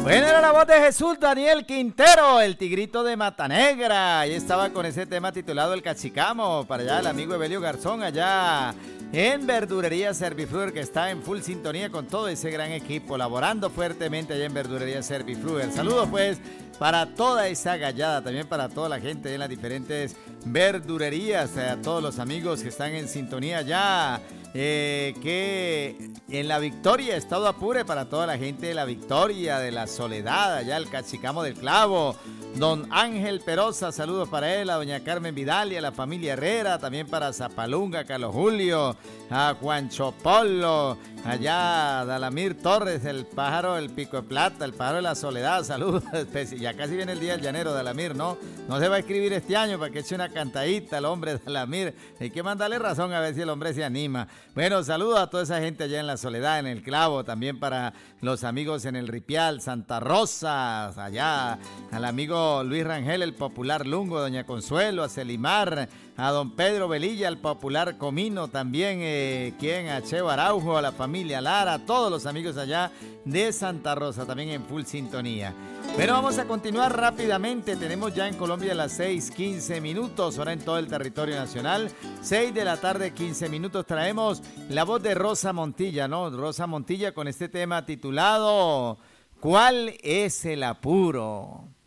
Bueno, era la voz de Jesús Daniel Quintero, el tigrito de Matanegra. Ahí estaba con ese tema titulado El Cachicamo, para allá el amigo Evelio Garzón, allá en Verdurería Servifluer, que está en full sintonía con todo ese gran equipo, laborando fuertemente allá en Verdurería Servifluer. Saludos pues para toda esa gallada, también para toda la gente en las diferentes verdurerías, a todos los amigos que están en sintonía allá. Que en La Victoria, Estado Apure, para toda la gente de La Victoria, de La Soledad, allá el Cachicamo del Clavo, don Ángel Perosa, saludos para él, a doña Carmen Vidal y a la familia Herrera, también para Zapalunga, Carlos Julio, a Juancho Polo, allá a Dalamir Torres, el pájaro, el pico de plata, el pájaro de La Soledad, saludos, ya casi viene el día del llanero, Dalamir, ¿no? No se va a escribir este año para que eche una cantadita el hombre Dalamir, hay que mandarle razón a ver si el hombre se anima. Bueno, saludos a toda esa gente allá en La Soledad, en el Clavo, también para los amigos en el Ripial, Santa Rosa, allá al amigo Luis Rangel, el popular Lungo, doña Consuelo, a Celimar, a don Pedro Velilla, el popular Comino, también a Cheo Araujo, a la familia Lara, a todos los amigos allá de Santa Rosa, también en full sintonía. Pero vamos a continuar rápidamente, tenemos ya en Colombia las 6:15 minutos, ahora en todo el territorio nacional, 6 de la tarde, 15 minutos, traemos la voz de Rosa Montilla, ¿no? Rosa Montilla con este tema titulado ¿Cuál es el apuro?